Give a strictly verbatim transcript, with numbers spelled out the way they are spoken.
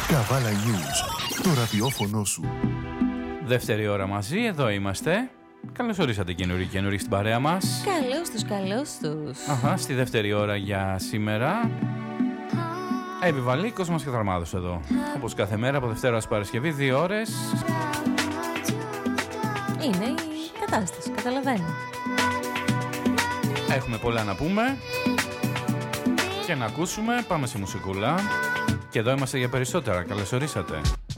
Καβάλα News, το ραδιόφωνο σου. Δεύτερη ώρα μαζί, εδώ είμαστε. Καλώς ορίσατε καινούριοι καινούριοι στην παρέα μας. Καλώς τους, καλώς τους. Αχα, στη δεύτερη ώρα για σήμερα. Επιβαλή, Κόσμος και Θαρμάδος εδώ. Όπως κάθε μέρα από Δευτέρα ως Παρασκευή, δύο ώρες. Είναι η κατάσταση, καταλαβαίνω. Έχουμε πολλά να πούμε και να ακούσουμε. Πάμε σε μουσικούλα. Και εδώ είμαστε για περισσότερα. Καλώς ορίσατε.